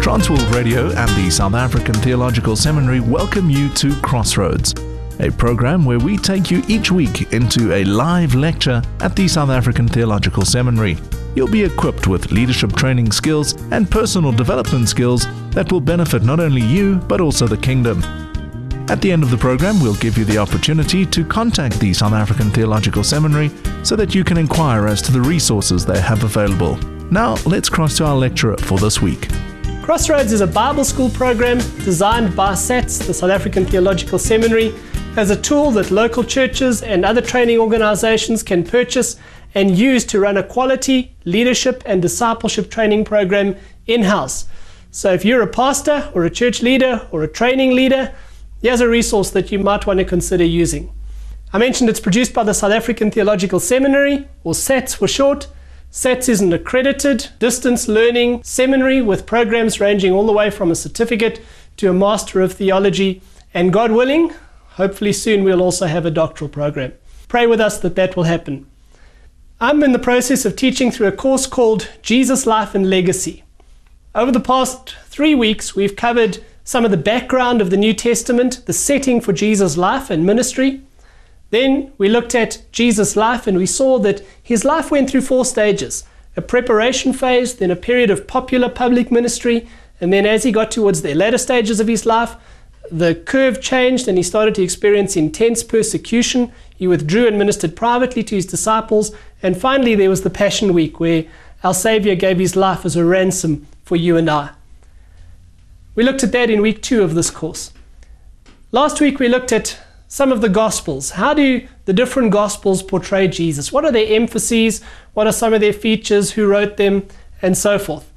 Transworld Radio and the South African Theological Seminary welcome you to Crossroads, a program where we take you each week into a live lecture at the South African Theological Seminary. You'll be equipped with leadership training skills and personal development skills that will benefit not only you, but also the kingdom. At the end of the program, we'll give you the opportunity to contact the South African Theological Seminary so that you can inquire as to the resources they have available. Now, let's cross to our lecturer for this week. Crossroads is a Bible school program designed by SATS, the South African Theological Seminary, as a tool that local churches and other training organizations can purchase and use to run a quality leadership and discipleship training program in-house. So if you're a pastor or a church leader or a training leader, here's a resource that you might want to consider using. I mentioned it's produced by the South African Theological Seminary, or SATS for short. SATS is an accredited distance learning seminary with programs ranging all the way from a certificate to a Master of Theology, and God willing, hopefully soon we'll also have a doctoral program. Pray with us that will happen. I'm in the process of teaching through a course called Jesus, Life and Legacy. Over the past 3 weeks, we've covered some of the background of the New Testament, the setting for Jesus' life and ministry. Then we looked at Jesus' life and we saw that his life went through 4 stages. A preparation phase, then a period of popular public ministry, and then as he got towards the latter stages of his life, the curve changed and he started to experience intense persecution. He withdrew and ministered privately to his disciples, and finally there was the Passion Week where our Savior gave his life as a ransom for you and I. We looked at that in week 2 of this course. Last week we looked at some of the Gospels. How do the different Gospels portray Jesus? What are their emphases? What are some of their features? Who wrote them? And so forth.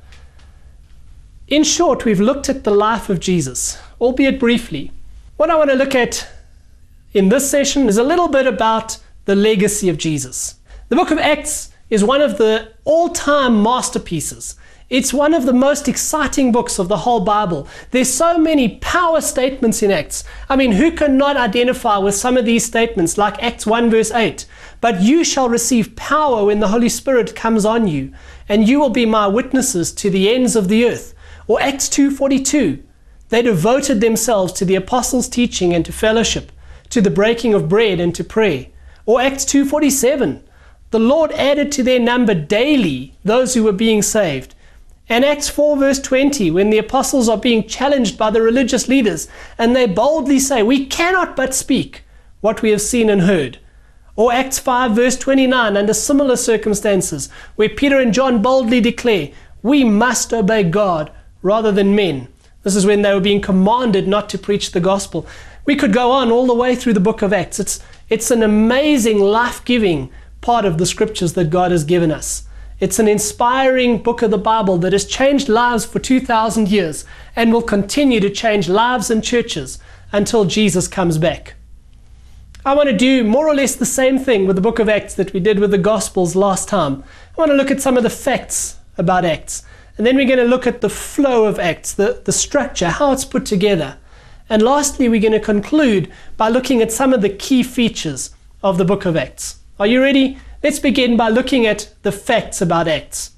In short, we've looked at the life of Jesus, albeit briefly. What I want to look at in this session is a little bit about the legacy of Jesus. The book of Acts is one of the all-time masterpieces. It's one of the most exciting books of the whole Bible. There's so many power statements in Acts. I mean, who can not identify with some of these statements, like Acts 1 verse 8? But you shall receive power when the Holy Spirit comes on you, and you will be my witnesses to the ends of the earth. Or Acts 2:42, they devoted themselves to the apostles' teaching and to fellowship, to the breaking of bread and to prayer. Or Acts 2:47, the Lord added to their number daily those who were being saved. And Acts 4 verse 20, when the apostles are being challenged by the religious leaders, and they boldly say, we cannot but speak what we have seen and heard. Or Acts 5 verse 29, under similar circumstances, where Peter and John boldly declare, we must obey God rather than men. This is when they were being commanded not to preach the gospel. We could go on all the way through the book of Acts. It's an amazing, life-giving part of the scriptures that God has given us. It's an inspiring book of the Bible that has changed lives for 2,000 years and will continue to change lives and churches until Jesus comes back. I want to do more or less the same thing with the book of Acts that we did with the Gospels last time. I want to look at some of the facts about Acts. And then we're going to look at the flow of Acts, the structure, how it's put together. And lastly, we're going to conclude by looking at some of the key features of the book of Acts. Are you ready? Let's begin by looking at the facts about Acts.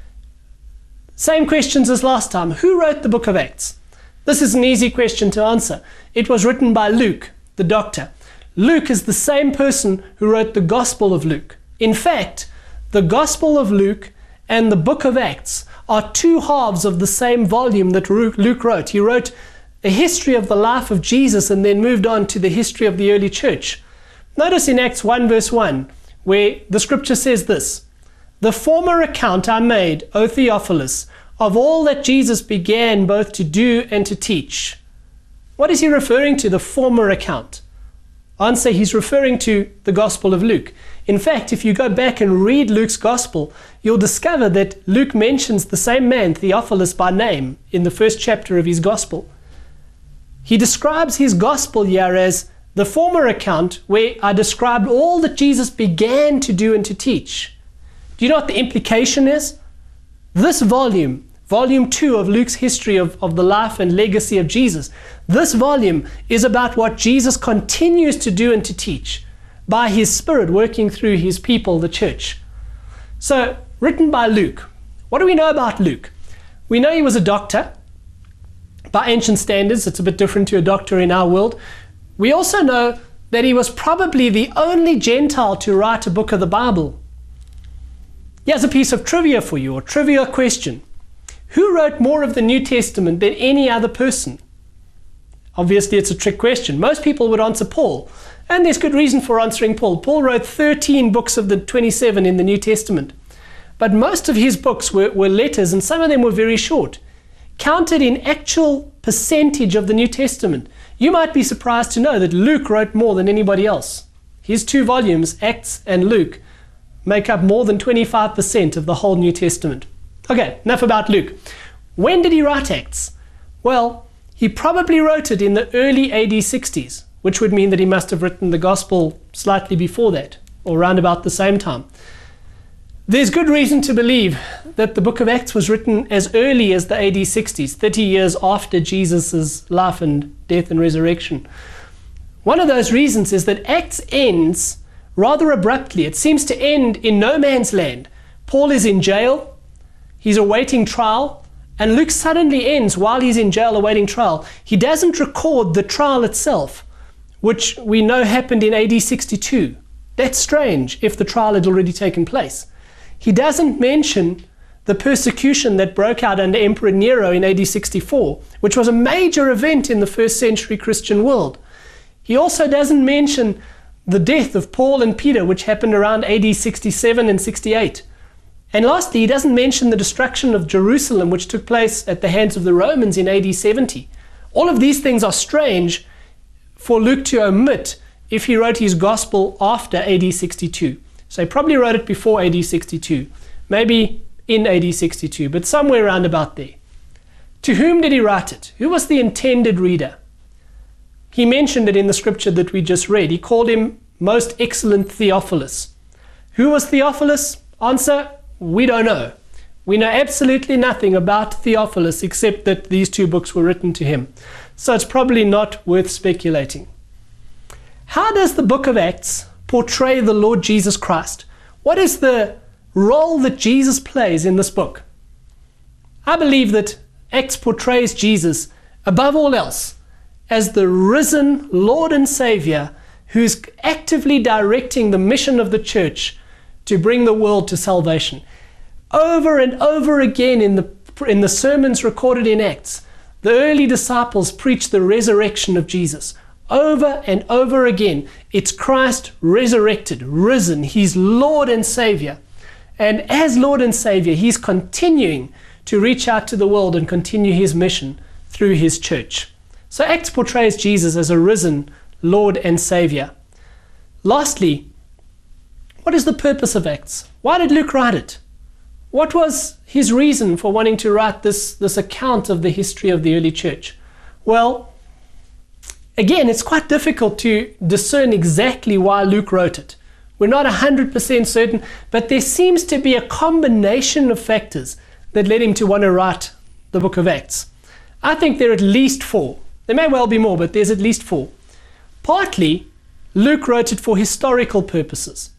Same questions as last time. Who wrote the book of Acts? This is an easy question to answer. It was written by Luke, the doctor. Luke is the same person who wrote the Gospel of Luke. In fact, the Gospel of Luke and the book of Acts are 2 halves of the same volume that Luke wrote. He wrote a history of the life of Jesus and then moved on to the history of the early church. Notice in Acts 1 verse 1, where the scripture says this, the former account I made, O Theophilus, of all that Jesus began both to do and to teach. What is he referring to, the former account? Answer, he's referring to the Gospel of Luke. In fact, if you go back and read Luke's Gospel, you'll discover that Luke mentions the same man, Theophilus, by name in the first chapter of his Gospel. He describes his Gospel here as the former account where I described all that Jesus began to do and to teach. Do you know what the implication is? This volume, volume 2 of Luke's history of the life and legacy of Jesus, this volume is about what Jesus continues to do and to teach by his Spirit working through his people, the church. So, written by Luke. What do we know about Luke? We know he was a doctor. By ancient standards, it's a bit different to a doctor in our world. We also know that he was probably the only Gentile to write a book of the Bible. Here's a piece of trivia for you, or trivia question. Who wrote more of the New Testament than any other person? Obviously, it's a trick question. Most people would answer Paul, and there's good reason for answering Paul. Paul wrote 13 books of the 27 in the New Testament, but most of his books were letters, and some of them were very short. Counted in actual percentage of the New Testament, you might be surprised to know that Luke wrote more than anybody else. His 2 volumes, Acts and Luke, make up more than 25% of the whole New Testament. Okay, enough about Luke. When did he write Acts? Well, he probably wrote it in the early AD 60s, which would mean that he must have written the Gospel slightly before that, or around about the same time. There's good reason to believe that the book of Acts was written as early as the AD 60s, 30 years after Jesus' life and death and resurrection. One of those reasons is that Acts ends rather abruptly. It seems to end in no man's land. Paul is in jail, he's awaiting trial, and Luke suddenly ends while he's in jail awaiting trial. He doesn't record the trial itself, which we know happened in AD 62. That's strange if the trial had already taken place. He doesn't mention the persecution that broke out under Emperor Nero in AD 64, which was a major event in the first century Christian world. He also doesn't mention the death of Paul and Peter, which happened around AD 67 and 68. And lastly, he doesn't mention the destruction of Jerusalem, which took place at the hands of the Romans in AD 70. All of these things are strange for Luke to omit if he wrote his gospel after AD 62. So he probably wrote it before AD 62, maybe in AD 62, but somewhere around about there. To whom did he write it? Who was the intended reader? He mentioned it in the scripture that we just read. He called him Most Excellent Theophilus. Who was Theophilus? Answer, we don't know. We know absolutely nothing about Theophilus except that these 2 books were written to him. So it's probably not worth speculating. How does the book of Acts portray the Lord Jesus Christ? What is the role that Jesus plays in this book? I believe that Acts portrays Jesus, above all else, as the risen Lord and Savior who's actively directing the mission of the church to bring the world to salvation. Over and over again in the sermons recorded in Acts, the early disciples preached the resurrection of Jesus. Over and over again, it's Christ resurrected, risen. He's Lord and Savior. And as Lord and Savior, he's continuing to reach out to the world and continue his mission through his church. So Acts portrays Jesus as a risen Lord and Savior. Lastly, what is the purpose of Acts? Why did Luke write it? What was his reason for wanting to write this account of the history of the early church? Well, again, it's quite difficult to discern exactly why Luke wrote it. We're not 100% certain, but there seems to be a combination of factors that led him to want to write the book of Acts. I think there are at least 4. There may well be more, but there's at least 4. Partly, Luke wrote it for historical purposes.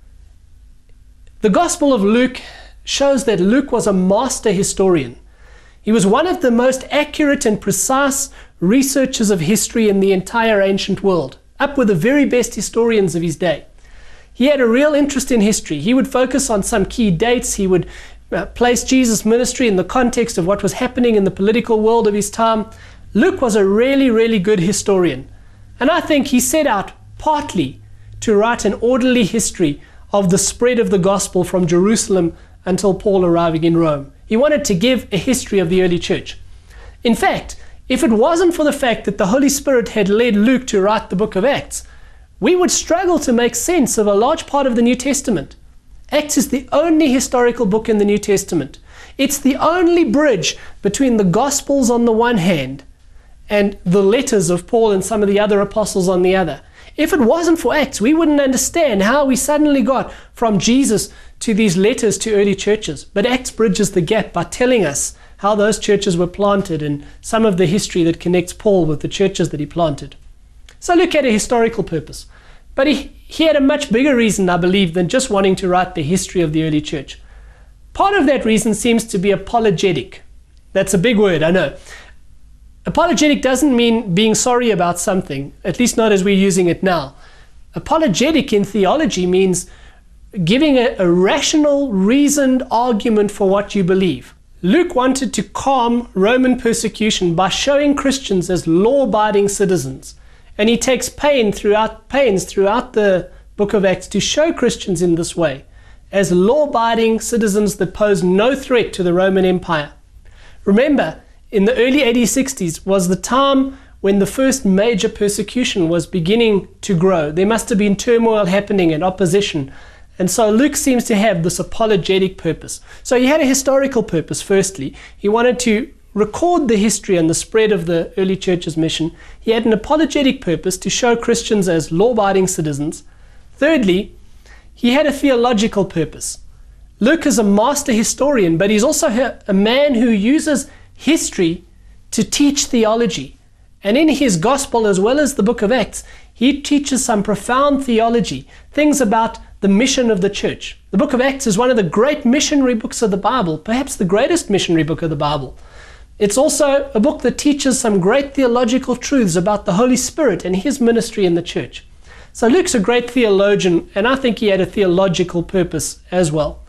The Gospel of Luke shows that Luke was a master historian. He was one of the most accurate and precise researchers of history in the entire ancient world, up with the very best historians of his day. He had a real interest in history. He would focus on some key dates. He would place Jesus' ministry in the context of what was happening in the political world of his time. Luke was a really, really good historian. And I think he set out partly to write an orderly history of the spread of the gospel from Jerusalem until Paul arriving in Rome. He wanted to give a history of the early church. In fact, if it wasn't for the fact that the Holy Spirit had led Luke to write the book of Acts, we would struggle to make sense of a large part of the New Testament. Acts is the only historical book in the New Testament. It's the only bridge between the Gospels on the one hand and the letters of Paul and some of the other apostles on the other. If it wasn't for Acts, we wouldn't understand how we suddenly got from Jesus to these letters to early churches. But Acts bridges the gap by telling us how those churches were planted and some of the history that connects Paul with the churches that he planted. So Luke had a historical purpose. But he had a much bigger reason, I believe, than just wanting to write the history of the early church. Part of that reason seems to be apologetic. That's a big word, I know. Apologetic doesn't mean being sorry about something, at least not as we're using it now. Apologetic in theology means giving a rational, reasoned argument for what you believe. Luke wanted to calm Roman persecution by showing Christians as law-abiding citizens. And he takes pains throughout the book of Acts to show Christians in this way, as law-abiding citizens that pose no threat to the Roman Empire. Remember, in the early AD 60s was the time when the first major persecution was beginning to grow. There must have been turmoil happening and opposition. And so Luke seems to have this apologetic purpose. So he had a historical purpose, firstly. He wanted to record the history and the spread of the early church's mission. He had an apologetic purpose to show Christians as law-abiding citizens. Thirdly, he had a theological purpose. Luke is a master historian, but he's also a man who uses history to teach theology. And in his gospel, as well as the book of Acts, he teaches some profound theology, things about the mission of the church. The book of Acts is one of the great missionary books of the Bible, perhaps the greatest missionary book of the Bible. It's also a book that teaches some great theological truths about the Holy Spirit and his ministry in the church. So Luke's a great theologian, and I think he had a theological purpose as well.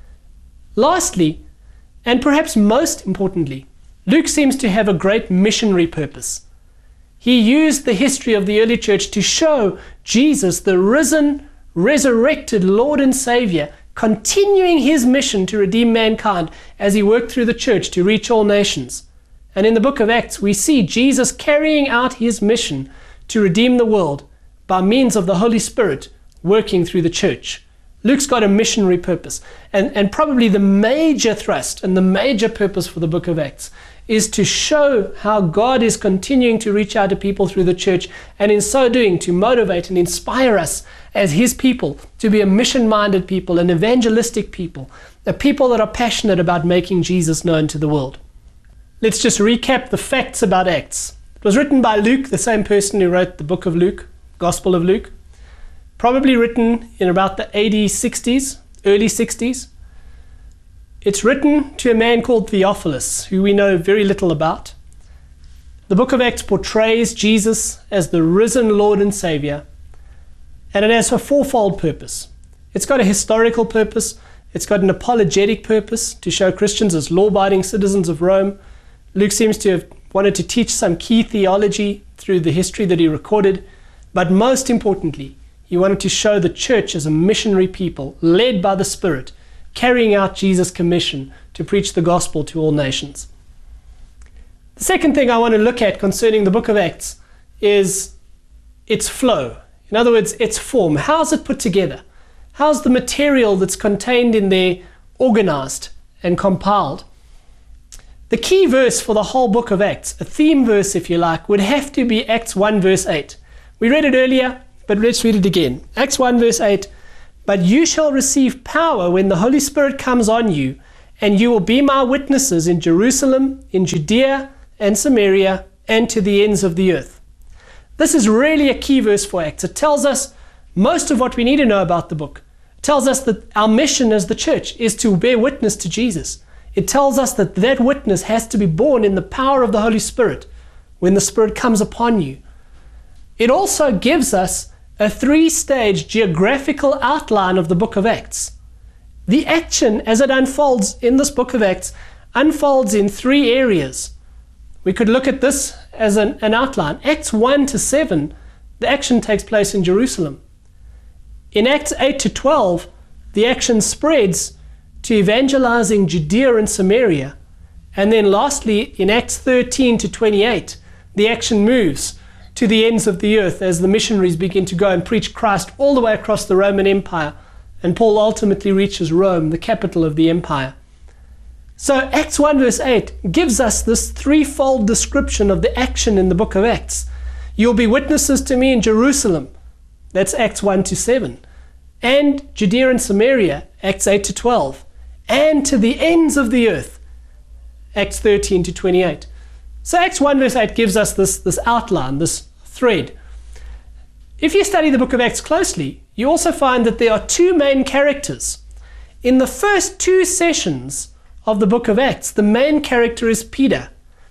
Lastly, and perhaps most importantly, Luke seems to have a great missionary purpose. He used the history of the early church to show Jesus, the risen, resurrected Lord and Savior, continuing his mission to redeem mankind as he worked through the church to reach all nations. And in the book of Acts, we see Jesus carrying out his mission to redeem the world by means of the Holy Spirit working through the church. Luke's got a missionary purpose. And probably the major thrust and the major purpose for the book of Acts is to show how God is continuing to reach out to people through the church, and in so doing to motivate and inspire us as his people to be a mission-minded people, an evangelistic people, a people that are passionate about making Jesus known to the world. Let's just recap the facts about Acts. It was written by Luke, the same person who wrote the book of Luke, Gospel of Luke, probably written in about the AD 60s, early 60s. It's written to a man called Theophilus, who we know very little about. The book of Acts portrays Jesus as the risen Lord and Savior, and it has a fourfold purpose. It's got a historical purpose, it's got an apologetic purpose to show Christians as law-abiding citizens of Rome. Luke seems to have wanted to teach some key theology through the history that he recorded, but most importantly, he wanted to show the church as a missionary people led by the Spirit, carrying out Jesus' commission to preach the gospel to all nations. The second thing I want to look at concerning the book of Acts is its flow. In other words, its form. How's it put together? How's the material that's contained in there organized and compiled? The key verse for the whole book of Acts, a theme verse if you like, would have to be Acts 1 verse 8. We read it earlier, but let's read it again. Acts 1 verse 8. But you shall receive power when the Holy Spirit comes on you, and you will be my witnesses in Jerusalem, in Judea and Samaria, and to the ends of the earth. This is really a key verse for Acts. It tells us most of what we need to know about the book. It tells us that our mission as the church is to bear witness to Jesus. It tells us that that witness has to be born in the power of the Holy Spirit when the Spirit comes upon you. It also gives us a three-stage geographical outline of the book of Acts. The action as it unfolds in this book of Acts unfolds in three areas. We could look at this as an outline. Acts 1 to 7, the action takes place in Jerusalem. In Acts 8 to 12, the action spreads to evangelizing Judea and Samaria. And then lastly, in Acts 13 to 28, the action moves to the ends of the earth as the missionaries begin to go and preach Christ all the way across the Roman Empire. And Paul ultimately reaches Rome, the capital of the empire. So Acts 1 verse 8 gives us this threefold description of the action in the book of Acts. You'll be witnesses to me in Jerusalem. That's Acts 1 to 7. And Judea and Samaria, Acts 8 to 12. And to the ends of the earth, Acts 13 to 28. So Acts 1 verse 8 gives us this outline, this thread. If you study the book of Acts closely, you also find that there are two main characters. In the first two sessions of the book of Acts, the main character is Peter.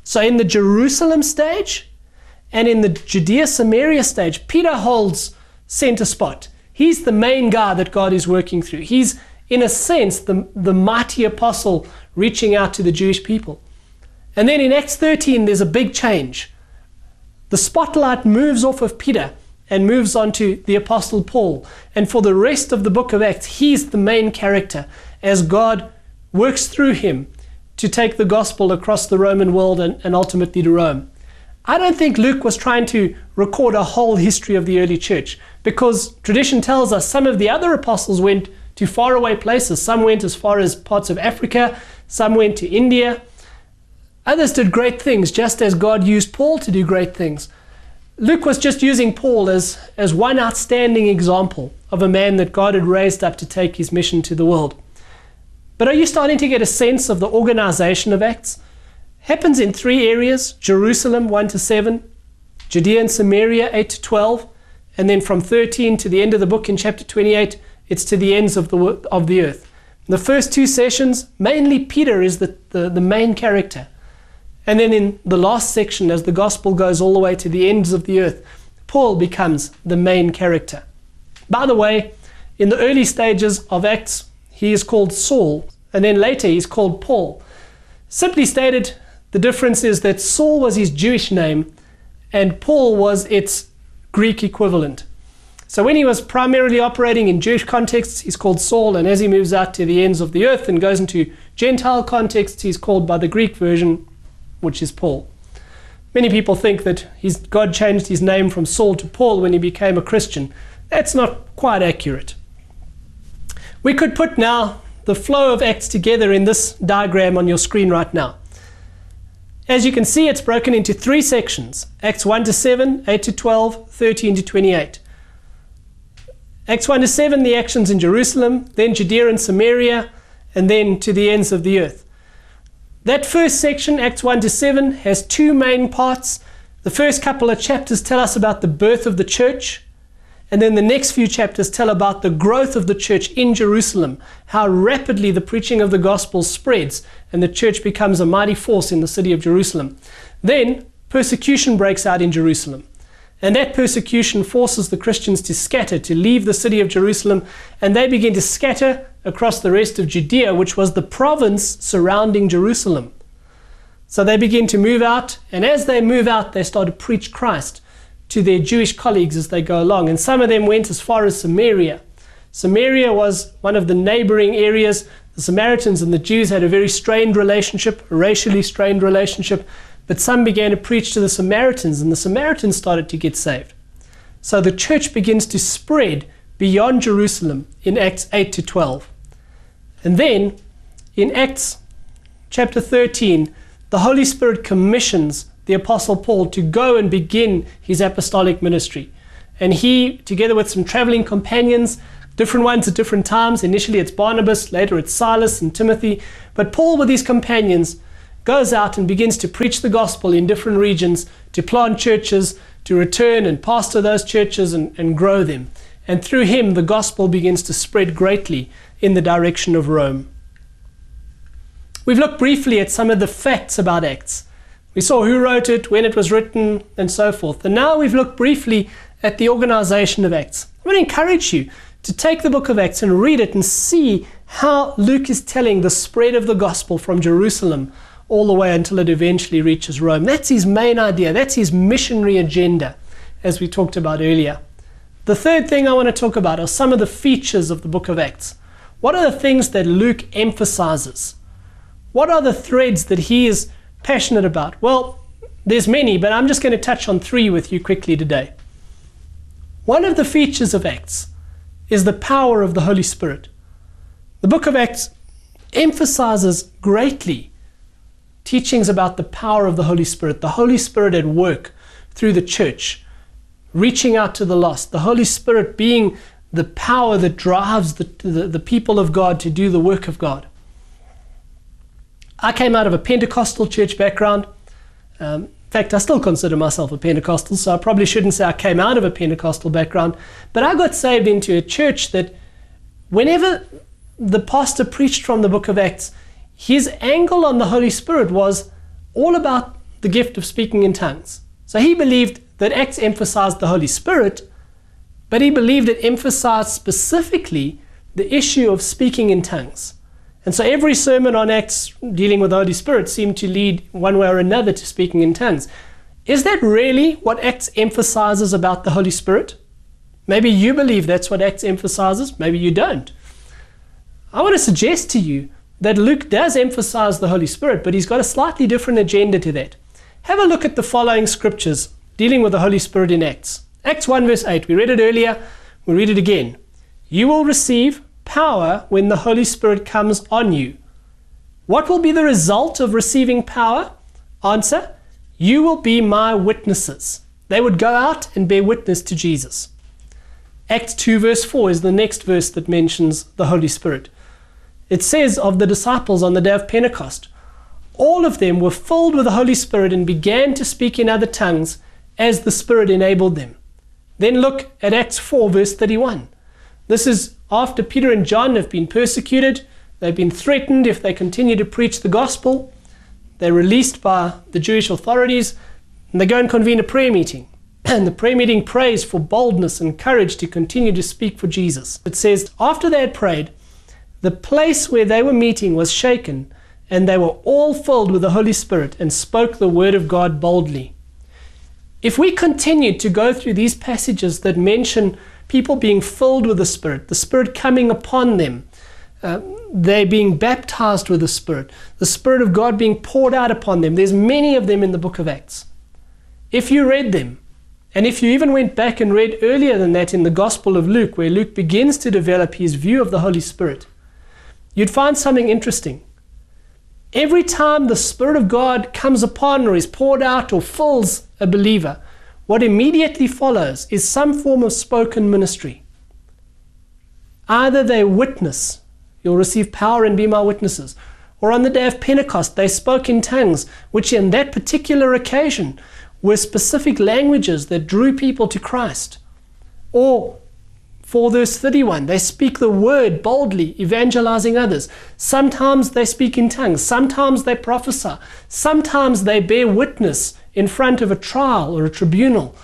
So in the Jerusalem stage and in the Judea-Samaria stage, Peter holds center spot. He's the main guy that God is working through. He's, in a sense, the mighty apostle reaching out to the Jewish people. And then in Acts 13, there's a big change. The spotlight moves off of Peter and moves on to the apostle Paul. And for the rest of the book of Acts, he's the main character as God works through him to take the gospel across the Roman world and ultimately to Rome. I don't think Luke was trying to record a whole history of the early church, because tradition tells us some of the other apostles went to faraway places. Some went as far as parts of Africa, some went to India. Others did great things, just as God used Paul to do great things. Luke was just using Paul as one outstanding example of a man that God had raised up to take his mission to the world. But are you starting to get a sense of the organization of Acts? Happens in 3 areas: Jerusalem 1-7, Judea and Samaria 8-12, and then from 13 to the end of the book in chapter 28, it's to the ends of the earth. In the first 2 sessions, mainly Peter is the main character. And then in the last section, as the gospel goes all the way to the ends of the earth, Paul becomes the main character. By the way, in the early stages of Acts, he is called Saul, and then later he's called Paul. Simply stated, the difference is that Saul was his Jewish name and Paul was its Greek equivalent. So when he was primarily operating in Jewish contexts, he's called Saul, and as he moves out to the ends of the earth and goes into Gentile contexts, he's called by the Greek version, which is Paul. Many people think that God changed his name from Saul to Paul when he became a Christian. That's not quite accurate. We could put now the flow of Acts together in this diagram on your screen right now. As you can see, it's broken into 3 sections: Acts 1-7, 8-12, 13-28. Acts 1-7, the actions in Jerusalem, then Judea and Samaria, and then to the ends of the earth. That first section, Acts 1-7, has 2 main parts. The first couple of chapters tell us about the birth of the church, and then the next few chapters tell about the growth of the church in Jerusalem, how rapidly the preaching of the gospel spreads, and the church becomes a mighty force in the city of Jerusalem. Then persecution breaks out in Jerusalem, and that persecution forces the Christians to scatter, to leave the city of Jerusalem, and they begin to scatter across the rest of Judea, which was the province surrounding Jerusalem. So they begin to move out, and as they move out, they start to preach Christ to their Jewish colleagues as they go along. And some of them went as far as Samaria. Samaria was one of the neighboring areas. The Samaritans and the Jews had a very strained relationship, a racially strained relationship, but some began to preach to the Samaritans, and the Samaritans started to get saved. So the church begins to spread beyond Jerusalem in Acts 8-12. And then in Acts chapter 13, the Holy Spirit commissions the Apostle Paul to go and begin his apostolic ministry. And he, together with some traveling companions, different ones at different times, initially it's Barnabas, later it's Silas and Timothy, but Paul with his companions goes out and begins to preach the gospel in different regions, to plant churches, to return and pastor those churches and grow them. And through him, the gospel begins to spread greatly in the direction of Rome. We've looked briefly at some of the facts about Acts. We saw who wrote it, when it was written, and so forth. And now we've looked briefly at the organization of Acts. I want to encourage you to take the book of Acts and read it and see how Luke is telling the spread of the gospel from Jerusalem all the way until it eventually reaches Rome. That's his main idea. That's his missionary agenda, as we talked about earlier. The third thing I want to talk about are some of the features of the book of Acts. What are the things that Luke emphasizes? What are the threads that he is passionate about? Well, there's many, but I'm just going to touch on 3 with you quickly today. One of the features of Acts is the power of the Holy Spirit. The book of Acts emphasizes greatly teachings about the power of the Holy Spirit at work through the church, reaching out to the lost, the Holy Spirit being the power that drives the people of God to do the work of God. I came out of a Pentecostal church background. In fact, I still consider myself a Pentecostal, so I probably shouldn't say I came out of a Pentecostal background. But I got saved into a church that whenever the pastor preached from the book of Acts, his angle on the Holy Spirit was all about the gift of speaking in tongues. So he believed that Acts emphasized the Holy Spirit, but he believed it emphasized specifically the issue of speaking in tongues. And so every sermon on Acts dealing with the Holy Spirit seemed to lead one way or another to speaking in tongues. Is that really what Acts emphasizes about the Holy Spirit? Maybe you believe that's what Acts emphasizes, maybe you don't. I want to suggest to you that Luke does emphasize the Holy Spirit, but he's got a slightly different agenda to that. Have a look at the following scriptures dealing with the Holy Spirit in Acts. Acts 1 verse 8, we read it earlier, we'll read it again. You will receive power when the Holy Spirit comes on you. What will be the result of receiving power? Answer, you will be my witnesses. They would go out and bear witness to Jesus. Acts 2 verse 4 is the next verse that mentions the Holy Spirit. It says of the disciples on the day of Pentecost, all of them were filled with the Holy Spirit and began to speak in other tongues as the Spirit enabled them. Then look at Acts 4 verse 31. This is after Peter and John have been persecuted. They've been threatened if they continue to preach the gospel. They're released by the Jewish authorities, and they go and convene a prayer meeting. And the prayer meeting prays for boldness and courage to continue to speak for Jesus. It says, after they had prayed, the place where they were meeting was shaken, and they were all filled with the Holy Spirit and spoke the word of God boldly. If we continue to go through these passages that mention people being filled with the Spirit coming upon them, they being baptized with the Spirit of God being poured out upon them, there's many of them in the book of Acts. If you read them, and if you even went back and read earlier than that in the Gospel of Luke, where Luke begins to develop his view of the Holy Spirit, you'd find something interesting. Every time the Spirit of God comes upon or is poured out or fills a believer, what immediately follows is some form of spoken ministry. Either they witness, you'll receive power and be my witnesses, or on the day of Pentecost they spoke in tongues, which in that particular occasion were specific languages that drew people to Christ. Or, for verse 31, they speak the word boldly, evangelizing others. Sometimes they speak in tongues, sometimes they prophesy, sometimes they bear witness in front of a trial or a tribunal.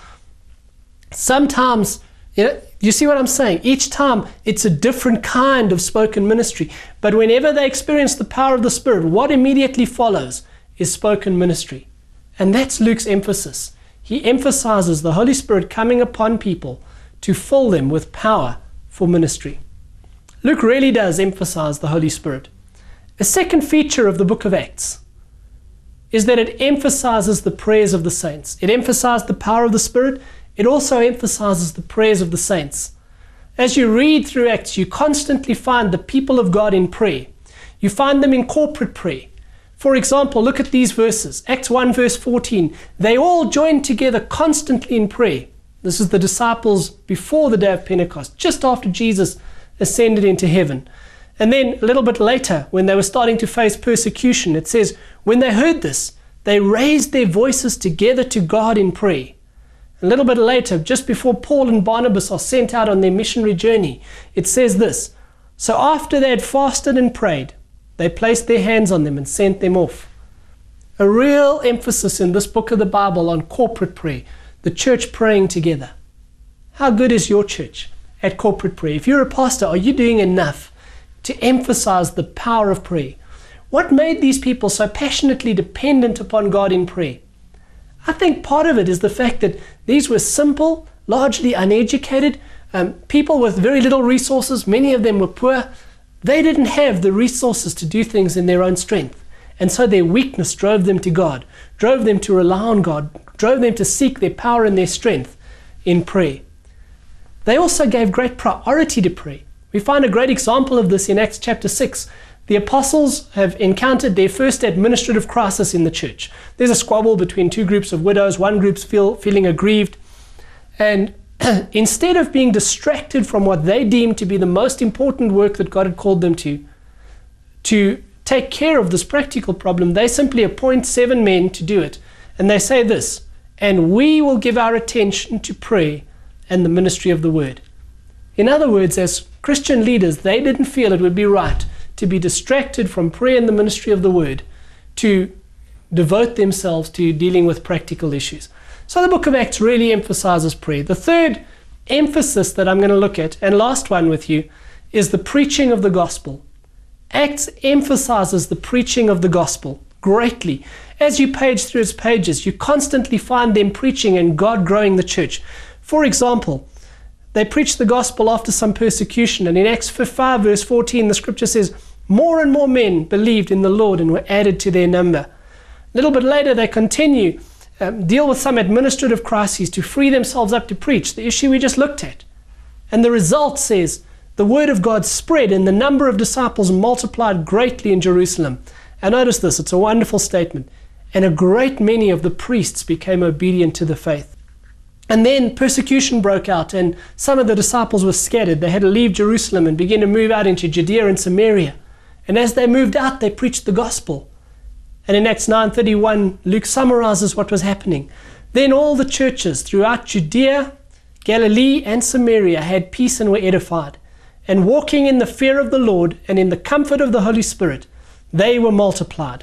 Sometimes, you see what I'm saying? Each time it's a different kind of spoken ministry. But whenever they experience the power of the Spirit, what immediately follows is spoken ministry. And that's Luke's emphasis. He emphasizes the Holy Spirit coming upon people to fill them with power for ministry. Luke really does emphasize the Holy Spirit. A second feature of the book of Acts is that it emphasizes the prayers of the saints. It emphasizes the power of the Spirit. It also emphasizes the prayers of the saints. As you read through Acts, you constantly find the people of God in prayer. You find them in corporate prayer. For example, look at these verses. Acts 1 verse 14. They all joined together constantly in prayer. This is the disciples before the day of Pentecost, just after Jesus ascended into heaven. And then a little bit later, when they were starting to face persecution, it says, when they heard this, they raised their voices together to God in prayer. A little bit later, just before Paul and Barnabas are sent out on their missionary journey, it says this, so after they had fasted and prayed, they placed their hands on them and sent them off. A real emphasis in this book of the Bible on corporate prayer, the church praying together. How good is your church at corporate prayer? If you're a pastor, are you doing enough to emphasize the power of prayer? What made these people so passionately dependent upon God in prayer? I think part of it is the fact that these were simple, largely uneducated, people with very little resources. Many of them were poor. They didn't have the resources to do things in their own strength. And so their weakness drove them to God, drove them to rely on God, drove them to seek their power and their strength in prayer. They also gave great priority to prayer. We find a great example of this in Acts chapter 6. The apostles have encountered their first administrative crisis in the church. There's a squabble between two groups of widows. One group's feeling aggrieved. And instead of being distracted from what they deemed to be the most important work that God had called them to take care of this practical problem, they simply appoint 7 men to do it. And they say this, and we will give our attention to prayer and the ministry of the word. In other words, as Christian leaders, they didn't feel it would be right to be distracted from prayer and the ministry of the word, to devote themselves to dealing with practical issues. So the book of Acts really emphasizes prayer. The third emphasis that I'm going to look at, and last one with you, is the preaching of the gospel. Acts emphasizes the preaching of the gospel greatly. As you page through its pages, you constantly find them preaching and God growing the church. For example, they preached the gospel after some persecution, and in Acts 5 verse 14 the scripture says, more and more men believed in the Lord and were added to their number. A little bit later they continue, deal with some administrative crises to free themselves up to preach, the issue we just looked at. And the result says, the word of God spread and the number of disciples multiplied greatly in Jerusalem. And notice this, it's a wonderful statement. And a great many of the priests became obedient to the faith. And then persecution broke out and some of the disciples were scattered. They had to leave Jerusalem and begin to move out into Judea and Samaria. And as they moved out, they preached the gospel. And in Acts 9:31, Luke summarizes what was happening. Then all the churches throughout Judea, Galilee, and Samaria had peace and were edified. And walking in the fear of the Lord and in the comfort of the Holy Spirit, they were multiplied.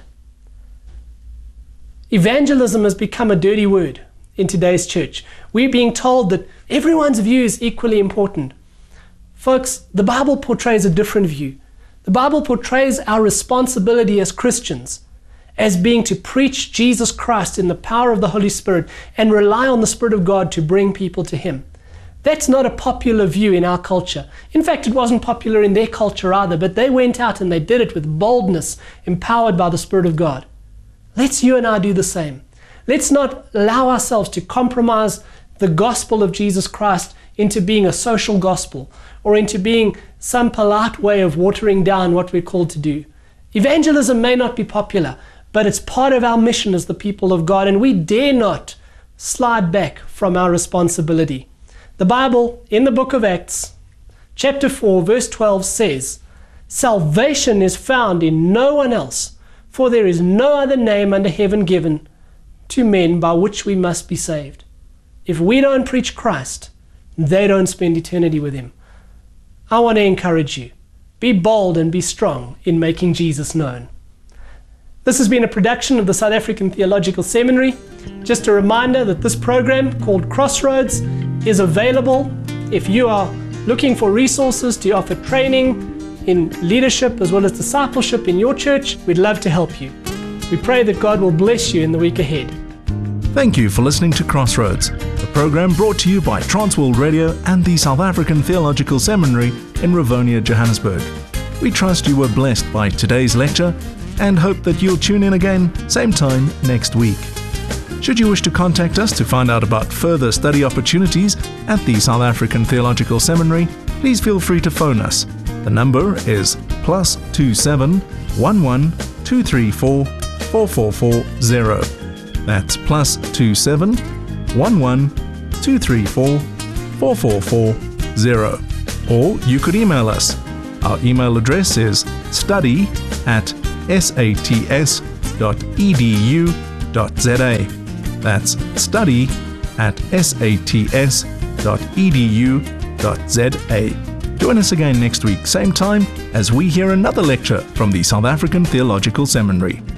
Evangelism has become a dirty word in today's church. We're being told that everyone's view is equally important. Folks, the Bible portrays a different view. The Bible portrays our responsibility as Christians as being to preach Jesus Christ in the power of the Holy Spirit and rely on the Spirit of God to bring people to Him. That's not a popular view in our culture. In fact, it wasn't popular in their culture either, but they went out and they did it with boldness, empowered by the Spirit of God. Let's you and I do the same. Let's not allow ourselves to compromise the gospel of Jesus Christ into being a social gospel or into being some polite way of watering down what we're called to do. Evangelism may not be popular, but it's part of our mission as the people of God, and we dare not slide back from our responsibility. The Bible, in the book of Acts, chapter 4, verse 12 says, salvation is found in no one else, for there is no other name under heaven given to men by which we must be saved. If we don't preach Christ, they don't spend eternity with Him. I want to encourage you. Be bold and be strong in making Jesus known. This has been a production of the South African Theological Seminary. Just a reminder that this program called Crossroads is available if you are looking for resources to offer training in leadership as well as discipleship in your church. We'd love to help you. We pray that God will bless you in the week ahead. Thank you for listening to Crossroads, a program brought to you by Transworld Radio and the South African Theological Seminary in Rivonia, Johannesburg. We trust you were blessed by today's lecture and hope that you'll tune in again, same time next week. Should you wish to contact us to find out about further study opportunities at the South African Theological Seminary, please feel free to phone us. The number is +27 11 234 4440. That's +27 11 234 4440. Or you could email us. Our email address is study@sats.edu.za. That's study@sats.edu.za. Join us again next week, same time, as we hear another lecture from the South African Theological Seminary.